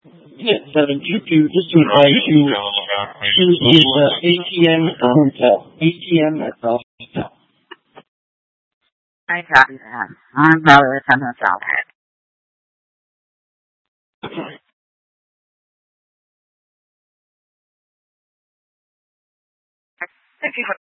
Yeah, 722, just do an I2 to the ATM at the hotel. ATM at the hotel. I copy that. I'm probably something else. Thank you for